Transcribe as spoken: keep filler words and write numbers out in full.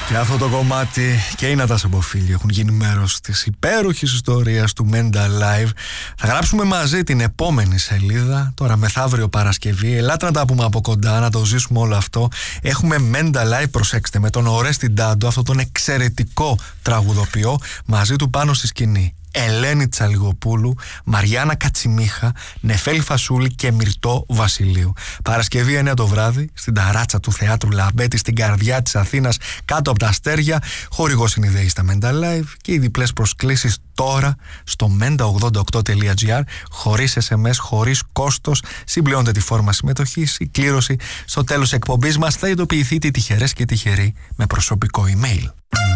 Και αυτό το κομμάτι και η Νατάσα Μποφίλη έχουν γίνει μέρος της υπέροχης ιστορίας του Mental Live. Θα γράψουμε μαζί την επόμενη σελίδα, τώρα μεθαύριο Παρασκευή. Ελάτε να τα πούμε από κοντά, να το ζήσουμε όλο αυτό. Έχουμε Mental Live, προσέξτε, με τον Ορέστη Ντάντο, αυτόν τον εξαιρετικό τραγουδοποιό, μαζί του πάνω στη σκηνή. Ελένη Τσαλιγοπούλου, Μαριάννα Κατσιμίχα, Νεφέλη Φασούλη και Μυρτώ Βασιλείου. Παρασκευή εννιά το βράδυ, στην ταράτσα του Θεάτρου Λαμπέτη, στην καρδιά της Αθήνας, κάτω από τα αστέρια. Χορηγός είναι η ΔΕΗ στα Mental Live και οι διπλές προσκλήσεις τώρα στο menta ογδόντα οκτώ τελεία gr, χωρίς ες εμ ες, χωρίς κόστος. Συμπληρώνετε τη φόρμα συμμετοχής. Η κλήρωση στο τέλος εκπομπής μας θα ειδοποιηθεί τι τυχερές και τυχεροί με προσωπικό email.